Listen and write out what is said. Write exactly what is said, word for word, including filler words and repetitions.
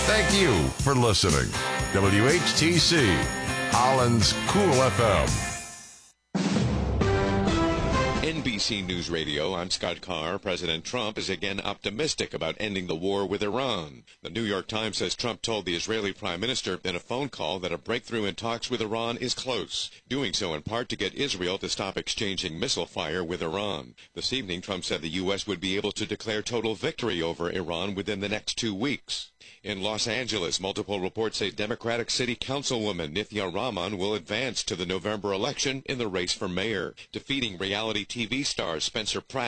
Thank you for listening. W H T C, Holland's Cool F M. N B C News Radio, I'm Scott Carr. President Trump is again optimistic about ending the war with Iran. The New York Times says Trump told the Israeli Prime Minister in a phone call that a breakthrough in talks with Iran is close, doing so in part to get Israel to stop exchanging missile fire with Iran. This evening, Trump said the U S would be able to declare total victory over Iran within the next two weeks. In Los Angeles, multiple reports say Democratic City Councilwoman Nithya Raman will advance to the November election in the race for mayor, defeating reality T V star Spencer Pratt.